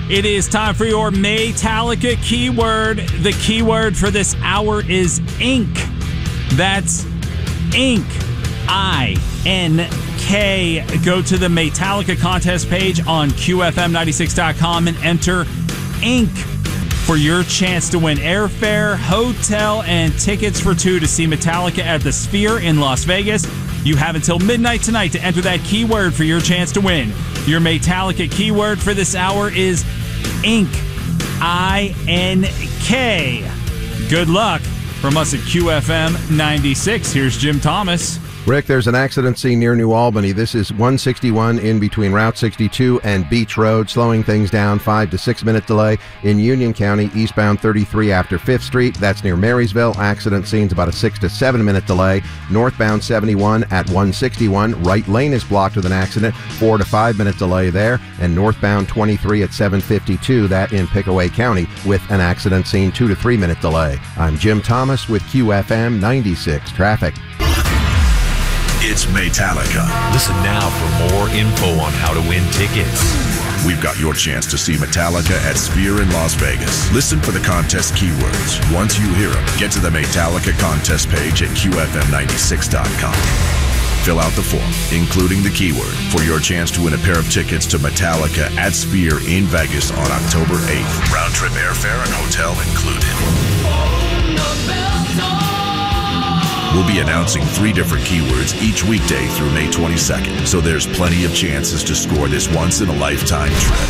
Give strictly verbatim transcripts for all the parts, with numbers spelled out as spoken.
It is time for your Maytalica keyword. The keyword for this hour is ink. That's ink. I N K. Go to the Maytalica contest page on Q F M ninety-six dot com and enter ink for your chance to win airfare, hotel, and tickets for two to see Metallica at the Sphere in Las Vegas. You have until midnight tonight to enter that keyword for your chance to win. Your Maytalica keyword for this hour is ink. I N K. Good luck from us at Q F M ninety-six. Here's Jim Thomas. Rick, there's an accident scene near New Albany. This is one sixty-one in between Route sixty-two and Beach Road, slowing things down, five to six minute delay. In Union County, eastbound thirty-three after fifth Street, that's near Marysville. Accident scene's about a six to seven minute delay. Northbound seventy-one at one sixty-one, right lane is blocked with an accident, four to five minute delay there. And northbound twenty-three at seven fifty-two, that in Pickaway County, with an accident scene, two to three minute delay. I'm Jim Thomas with Q F M ninety-six Traffic. It's Maytalica. Listen now for more info on how to win tickets. We've got your chance to see Metallica at Sphere in Las Vegas. Listen for the contest keywords. Once you hear them, get to the Maytalica contest page at Q F M ninety-six dot com. Fill out the form, including the keyword, for your chance to win a pair of tickets to Metallica at Sphere in Vegas on October eighth. Round trip airfare and hotel included. We'll be announcing three different keywords each weekday through May twenty-second, so there's plenty of chances to score this once-in-a-lifetime trip.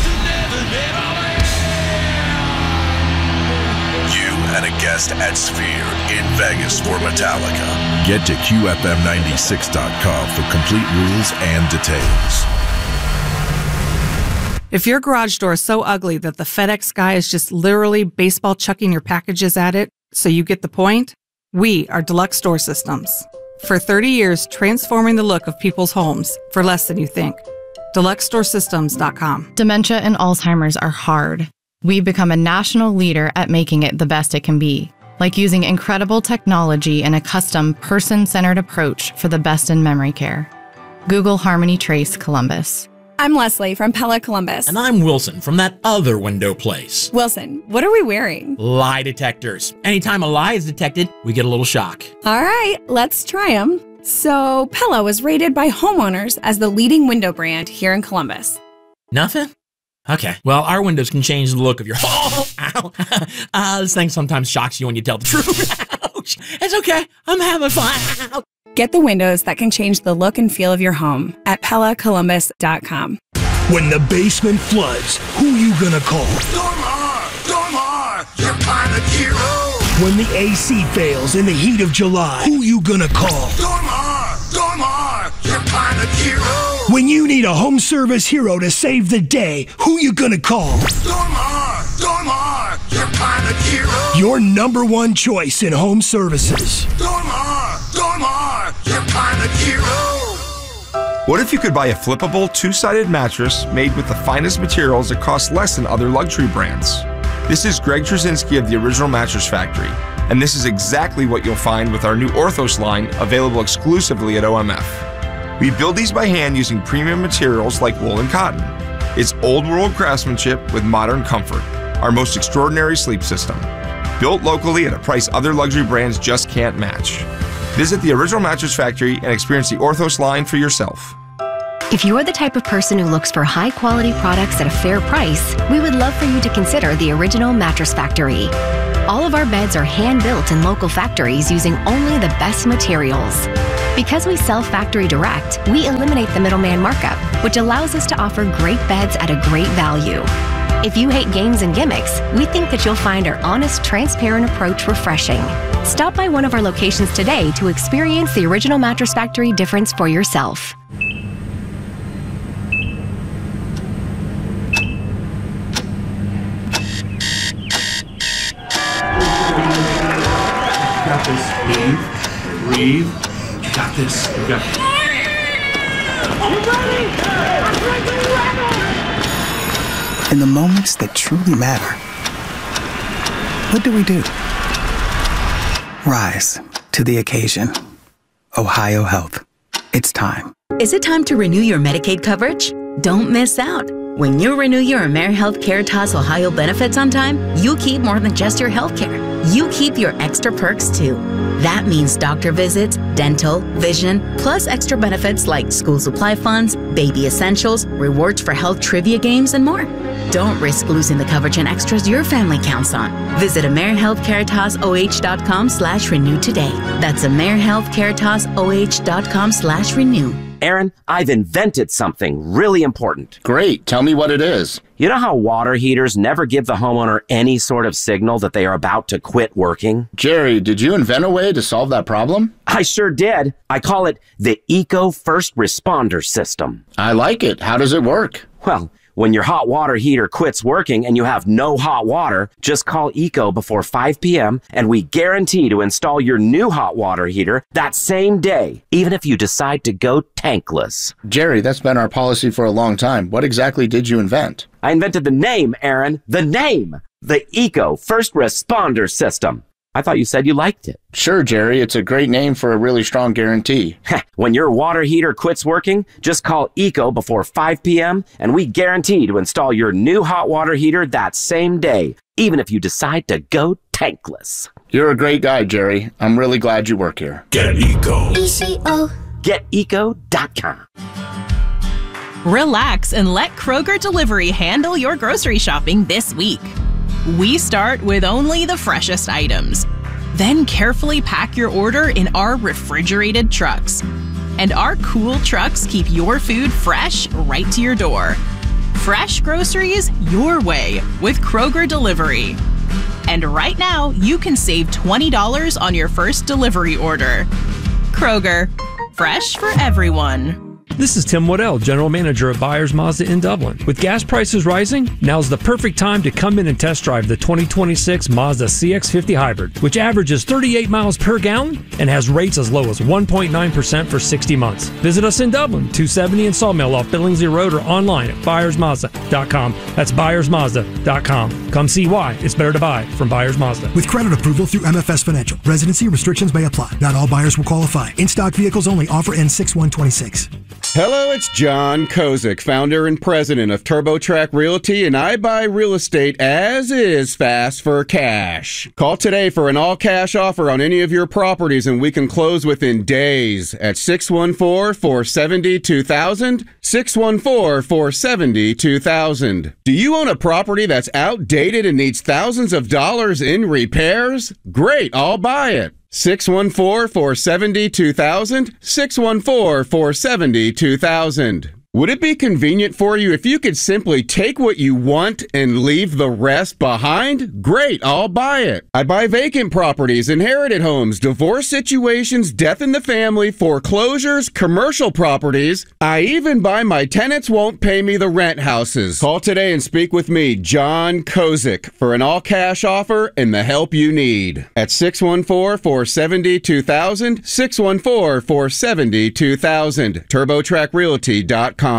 You and a guest at Sphere in Vegas for Metallica. Get to Q F M ninety-six dot com for complete rules and details. If your garage door is so ugly that the FedEx guy is just literally baseball chucking your packages at it, so you get the point, we are Deluxe Door Systems. For thirty years, transforming the look of people's homes for less than you think. Deluxe Door Systems dot com. Dementia and Alzheimer's are hard. We've become a national leader at making it the best it can be, like using incredible technology and a custom person-centered approach for the best in memory care. Google Harmony Trace Columbus. I'm Leslie from Pella Columbus. And I'm Wilson from that other window place. Wilson, what are we wearing? Lie detectors. Anytime a lie is detected, we get a little shock. All right, let's try them. So, Pella was rated by homeowners as the leading window brand here in Columbus. Nothing? Okay, well, our windows can change the look of your home. Ow. Uh, this thing sometimes shocks you when you tell the truth. Ouch. It's okay. I'm having fun. Get the windows that can change the look and feel of your home at Pella Columbus dot com. When the basement floods, who you gonna call? Dormar! Dormar! Your pilot hero! When the A C fails in the heat of July, who you gonna call? Dormar! Dormar! Your pilot hero! When you need a home service hero to save the day, who you gonna call? Dormar! Dormar! Your pilot hero! Your number one choice in home services. Dormar! Dormar! Your pilot hero! What if you could buy a flippable, two-sided mattress made with the finest materials that cost less than other luxury brands? This is Greg Trzynski of the Original Mattress Factory, and this is exactly what you'll find with our new Orthos line, available exclusively at O M F. We build these by hand using premium materials like wool and cotton. It's old-world craftsmanship with modern comfort, our most extraordinary sleep system. Built locally at a price other luxury brands just can't match. Visit the Original Mattress Factory and experience the Orthos line for yourself. If you're the type of person who looks for high-quality products at a fair price, we would love for you to consider the Original Mattress Factory. All of our beds are hand-built in local factories using only the best materials. Because we sell factory direct, we eliminate the middleman markup, which allows us to offer great beds at a great value. If you hate games and gimmicks, we think that you'll find our honest, transparent approach refreshing. Stop by one of our locations today to experience the Original Mattress Factory difference for yourself. Got this. Breathe. Breathe. You got this. You got this. I'm ready! I'm ready! In the moments that truly matter, what do we do? Rise to the occasion. Ohio Health. It's time. Is it time to renew your Medicaid coverage? Don't miss out. When you renew your AmeriHealth Caritas Ohio benefits on time, you keep more than just your health care. You keep your extra perks too. That means doctor visits, dental, vision, plus extra benefits like school supply funds, baby essentials, rewards for health trivia games, and more. Don't risk losing the coverage and extras your family counts on. Visit AmeriHealthCaritasOH.com slash renew today. That's AmeriHealthCaritasOH.com slash renew. Aaron, I've invented something really important. Great. Tell me what it is. You know how water heaters never give the homeowner any sort of signal that they are about to quit working? Jerry, did you invent a way to solve that problem? I sure did. I call it the Eco First Responder System. I like it. How does it work? Well, when your hot water heater quits working and you have no hot water, just call Eco before five p.m. and we guarantee to install your new hot water heater that same day, even if you decide to go tankless. Jerry, that's been our policy for a long time. What exactly did you invent? I invented the name, Aaron. The name. The Eco First Responder System. I thought you said you liked it. Sure, Jerry. It's a great name for a really strong guarantee. When your water heater quits working, just call Eco before five p.m. and we guarantee to install your new hot water heater that same day, even if you decide to go tankless. You're a great guy, Jerry. I'm really glad you work here. Get Eco. E C O. Get eco dot com. Relax and let Kroger Delivery handle your grocery shopping this week. We start with only the freshest items. Then carefully pack your order in our refrigerated trucks. And our cool trucks keep your food fresh right to your door. Fresh groceries your way with Kroger Delivery. And right now, you can save twenty dollars on your first delivery order. Kroger, fresh for everyone. This is Tim Waddell, General Manager of Buyers Mazda in Dublin. With gas prices rising, now's the perfect time to come in and test drive the twenty twenty-six Mazda C X fifty Hybrid, which averages thirty-eight miles per gallon and has rates as low as one point nine percent for sixty months. Visit us in Dublin, two seventy in Sawmill off Billingsley Road, or online at buyers mazda dot com. That's buyers mazda dot com. Come see why it's better to buy from Buyers Mazda. With credit approval through M F S Financial, residency restrictions may apply. Not all buyers will qualify. In-stock vehicles only. Offer ends six one twenty-six. Hello, it's John Kozik, founder and president of TurboTrack Realty, and I buy real estate as is, fast for cash. Call today for an all-cash offer on any of your properties, and we can close within days at six one four, four seven two, two thousand, six one four, four seven two thousand. Do you own a property that's outdated and needs thousands of dollars in repairs? Great, I'll buy it. six one four, four seven two thousand, six one four, four seven two thousand. Would it be convenient for you if you could simply take what you want and leave the rest behind? Great, I'll buy it. I buy vacant properties, inherited homes, divorce situations, death in the family, foreclosures, commercial properties. I even buy my tenants won't pay me the rent houses. Call today and speak with me, John Kozik, for an all-cash offer and the help you need. At six one four, four seven two thousand, six one four, four seven two thousand, turbo track realty dot com.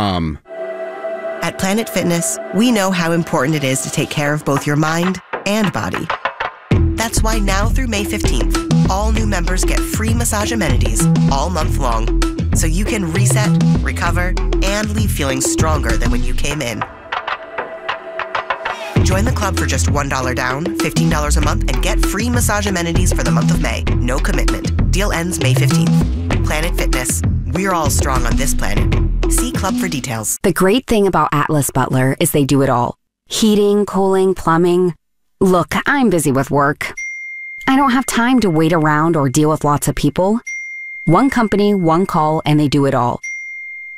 At Planet Fitness, we know how important it is to take care of both your mind and body. That's why now through May fifteenth, all new members get free massage amenities all month long, so you can reset, recover, and leave feeling stronger than when you came in. Join the club for just one dollar down, fifteen dollars a month, and get free massage amenities for the month of May. No commitment. Deal ends May fifteenth. Planet Fitness. We're all strong on this planet. See club for details. The great thing about Atlas Butler is they do it all. Heating, cooling, plumbing. Look, I'm busy with work. I don't have time to wait around or deal with lots of people. One company, one call, and they do it all.